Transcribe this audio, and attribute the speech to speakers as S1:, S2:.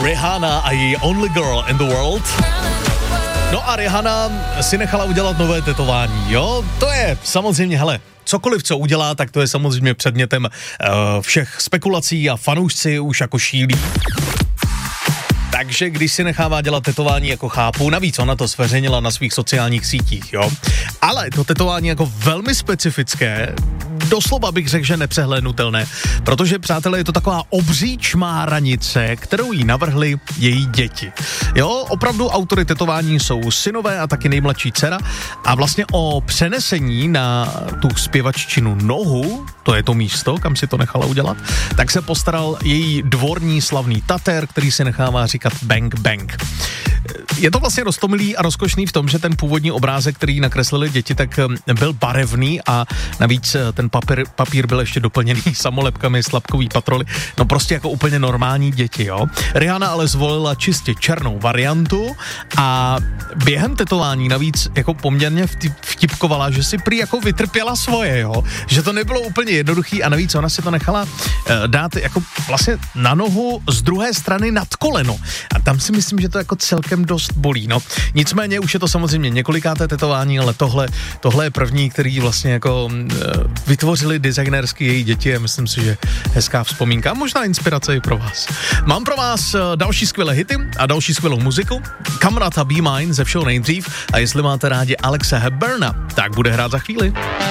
S1: Rihanna a její Only Girl in the World. No a Rihanna si nechala udělat nové tetování, jo? To je samozřejmě, hele, cokoliv, co udělá, tak to je samozřejmě předmětem všech spekulací a fanoušci už jako šílí. Takže když si nechává dělat tetování, jako chápu, navíc ona to zveřejnila na svých sociálních sítích, jo. Ale to tetování jako velmi specifické, doslova bych řekl, že nepřehlédnutelné, protože, přátelé, je to taková obří čmáranice, kterou jí navrhly její děti. Jo, opravdu autory tetování jsou synové a taky nejmladší dcera a vlastně o přenesení na tu zpěvaččinu nohu, to je to místo, kam si to nechala udělat, tak se postaral její dvorní slavný tatér, který si nechává říkat Bang Bang. Je to vlastně roztomilý a rozkošný v tom, že ten původní obrázek, který nakreslili děti, tak byl barevný a navíc ten papír byl ještě doplněný samolepkami z Tlapkový patroly. No prostě jako úplně normální děti, jo. Rihanna ale zvolila čistě černou variantu a během tetování navíc jako poměrně vtipkovala, že si prý jako vytrpěla svoje, jo. Že to nebylo úplně jednoduchý a navíc ona si to nechala dát jako vlastně na nohu z druhé strany nad koleno. A tam si myslím, že to jako celkem dost bolí, no. Nicméně už je to samozřejmě několikáté tetování, ale tohle je první, který vlastně jako vytvořili designersky její děti a myslím si, že hezká vzpomínka a možná inspirace i pro vás. Mám pro vás další skvělé hity a další skvělou muziku. Kamarata Be Mine ze všeho nejdřív a jestli máte rádi Alexe Hepburna, tak bude hrát za chvíli.